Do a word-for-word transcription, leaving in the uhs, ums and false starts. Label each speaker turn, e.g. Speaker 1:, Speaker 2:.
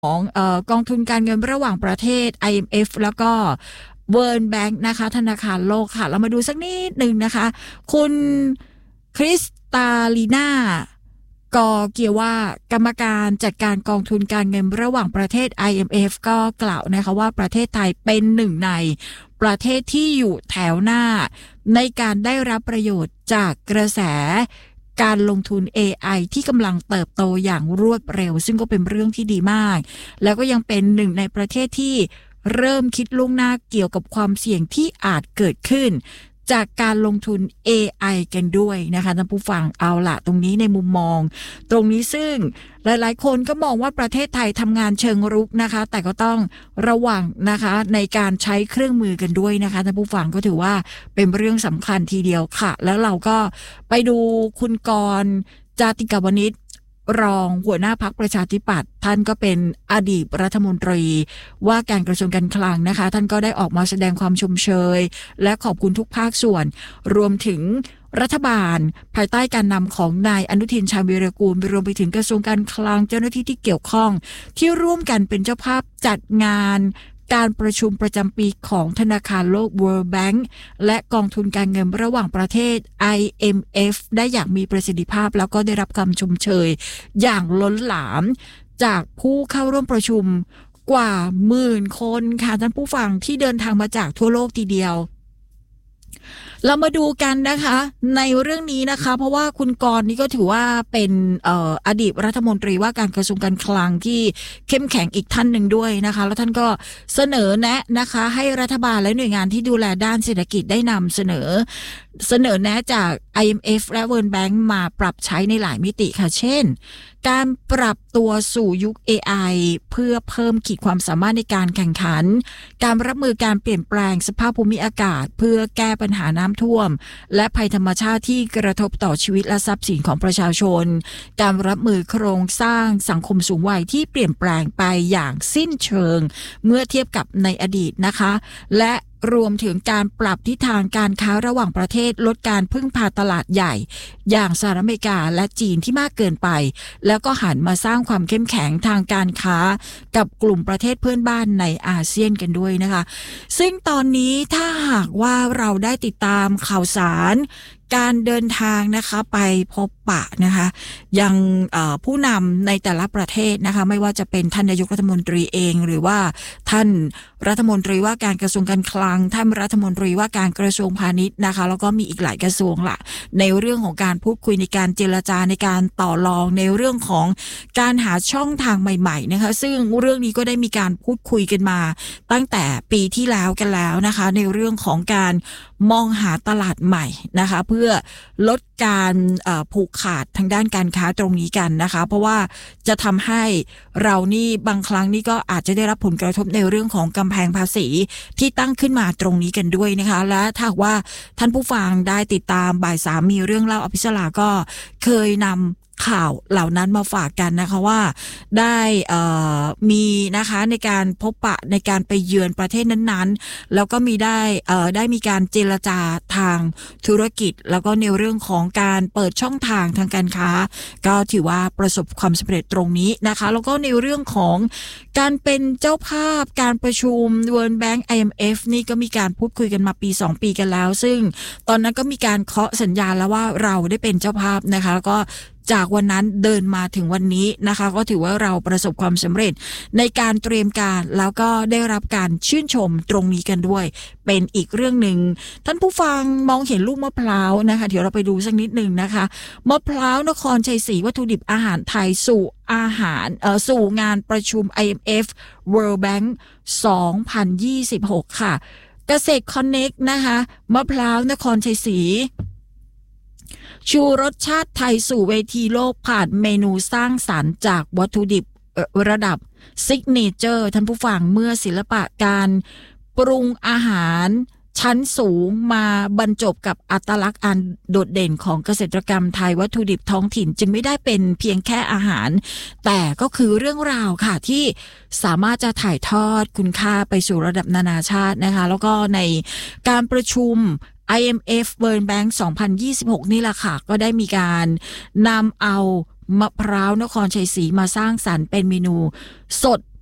Speaker 1: ของเอ่อกองทุนการเงินระหว่างประเทศ ไอ เอ็ม เอฟ แล้วก็ World Bank นะคะธนาคารโลกค่ะเรามาดูสักนิดนึงนะคะคุณคริสตาลีนากอเกียว่ากรรมการจัดการกองทุนการเงินระหว่างประเทศ ไอ เอ็ม เอฟ ก็กล่าวนะคะว่าประเทศไทยเป็นหนึ่งในประเทศที่อยู่แถวหน้าในการได้รับประโยชน์จากกระแสการลงทุน เอ ไอ ที่กำลังเติบโตอย่างรวดเร็วซึ่งก็เป็นเรื่องที่ดีมากแล้วก็ยังเป็นหนึ่งในประเทศที่เริ่มคิดล่วงหน้าเกี่ยวกับความเสี่ยงที่อาจเกิดขึ้นจากการลงทุน เอ ไอ กันด้วยนะคะท่านผู้ฟังเอาล่ะตรงนี้ในมุมมองตรงนี้ซึ่งหลายๆคนก็มองว่าประเทศไทยทำงานเชิงรุกนะคะแต่ก็ต้องระวังนะคะในการใช้เครื่องมือกันด้วยนะคะท่านผู้ฟังก็ถือว่าเป็นเรื่องสำคัญทีเดียวค่ะแล้วเราก็ไปดูคุณกรณ์จาติกาวนิชรองหัวหน้าพรรคประชาธิปัตย์ท่านก็เป็นอดีตรัฐมนตรีว่าการกระทรวงการคลังนะคะท่านก็ได้ออกมาแสดงความชมเชยและขอบคุณทุกภาคส่วนรวมถึงรัฐบาลภายใต้การนำของนายอนุทินชาญวีรกูลรวมไปถึงกระทรวงการคลังเจ้าหน้าที่ที่เกี่ยวข้องที่ร่วมกันเป็นเจ้าภาพจัดงานการประชุมประจำปีของธนาคารโลก World Bank และกองทุนการเงินระหว่างประเทศ ไอ เอ็ม เอฟ ได้อย่างมีประสิทธิภาพแล้วก็ได้รับคำชมเชยอย่างล้นหลามจากผู้เข้าร่วมประชุมกว่าหมื่นคนค่ะท่านผู้ฟังที่เดินทางมาจากทั่วโลกทีเดียวเรามาดูกันนะคะในเรื่องนี้นะคะเพราะว่าคุณกรณ์นี่ก็ถือว่าเป็นเอ่ออดีตรัฐมนตรีว่าการกระทรวงการคลังที่เข้มแข็งอีกท่านหนึ่งด้วยนะคะแล้วท่านก็เสนอแนะนะคะให้รัฐบาลและหน่วยงานที่ดูแลด้านเศรษฐกิจได้นำเสนอเสนอแนะจาก ไอ เอ็ม เอฟ และ World Bank มาปรับใช้ในหลายมิติค่ะเช่นการปรับตัวสู่ยุค เอ ไอ เพื่อเพิ่มขีดความสามารถในการแข่งขันการรับมือการเปลี่ยนแปลงสภาพภูมิอากาศเพื่อแก้ปัญหาน้ำท่วมและภัยธรรมชาติที่กระทบต่อชีวิตและทรัพย์สินของประชาชนการรับมือโครงสร้างสังคมสูงวัยที่เปลี่ยนแปลงไปอย่างสิ้นเชิงเมื่อเทียบกับในอดีตนะคะและรวมถึงการปรับทิศทางการค้าระหว่างประเทศลดการพึ่งพาตลาดใหญ่อย่างสหรัฐอเมริกาและจีนที่มากเกินไปแล้วก็หันมาสร้างความเข้มแข็งทางการค้ากับกลุ่มประเทศเพื่อนบ้านในอาเซียนกันด้วยนะคะซึ่งตอนนี้ถ้าหากว่าเราได้ติดตามข่าวสารการเดินทางนะคะไปพบปะนะคะยังผู้นำในแต่ละประเทศนะคะไม่ว่าจะเป็นท่านนายกรัฐมนตรีเองหรือว่าท่านรัฐมนตรีว่าการกระทรวงการคลังท่านรัฐมนตรีว่าการกระทรวงพาณิชย์นะคะแล้วก็มีอีกหลายกระทรวงละในเรื่องของการพูดคุยในการเจรจาในการต่อรองในเรื่องของการหาช่องทางใหม่ๆนะคะซึ่งเรื่องนี้ก็ได้มีการพูดคุยกันมาตั้งแต่ปีที่แล้วกันแล้วนะคะในเรื่องของการมองหาตลาดใหม่นะคะเพื่อลดการผูกขาดทางด้านการค้าตรงนี้กันนะคะเพราะว่าจะทำให้เรานี่บางครั้งนี่ก็อาจจะได้รับผลกระทบในเรื่องของกำแพงภาษีที่ตั้งขึ้นมาตรงนี้กันด้วยนะคะและถ้าว่าท่านผู้ฟังได้ติดตามบ่ายสามมีเรื่องเล่าอภิสราก็เคยนำข่าวเหล่านั้นมาฝากกันนะคะว่าได้มีนะคะในการพบปะในการไปเยือนประเทศนั้นๆแล้วก็มีได้ได้มีการเจรจาทางธุรกิจแล้วก็ในเรื่องของการเปิดช่องทางทางการค้าก็ถือว่าประสบความสำเร็จตรงนี้นะคะแล้วก็ในเรื่องของการเป็นเจ้าภาพการประชุม World Bank ไอ เอ็ม เอฟ นี่ก็มีการพูดคุยกันมาปีสองปีกันแล้วซึ่งตอนนั้นก็มีการเคาะสัญญาณแล้วว่าเราได้เป็นเจ้าภาพนะคะแล้วก็จากวันนั้นเดินมาถึงวันนี้นะคะก็ถือว่าเราประสบความสำเร็จในการเตรียมการแล้วก็ได้รับการชื่นชมตรงนี้กันด้วยเป็นอีกเรื่องหนึ่งท่านผู้ฟังมองเห็นลูกมะพร้าวนะคะเดี๋ยวเราไปดูสักนิดหนึ่งนะคะมะพร้าวนครชัยศรีวัตถุดิบอาหารไทยสู่อาหารเอ่อสู่งานประชุม ไอ เอ็ม เอฟ World Bank สองพันยี่สิบหกค่ะเกษตรคอนเน็กนะคะมะพร้าวนครชัยศรีชูรสชาติไทยสู่เวทีโลกผ่านเมนูสร้างสรรค์จากวัตถุดิบระดับซิกเนเจอร์ท่านผู้ฟังเมื่อศิลปะการปรุงอาหารชั้นสูงมาบรรจบกับอัตลักษณ์อันโดดเด่นของเกษตรกรรมไทยวัตถุดิบท้องถิ่นจึงไม่ได้เป็นเพียงแค่อาหารแต่ก็คือเรื่องราวค่ะที่สามารถจะถ่ายทอดคุณค่าไปสู่ระดับนานาชาตินะคะแล้วก็ในการประชุมไอ เอ็ม เอฟ World Bank สองพันยี่สิบหกนี่แหละค่ะก็ได้มีการนำเอามะพร้าวนครชัยศรีมาสร้างสรรค์เป็นเมนูสด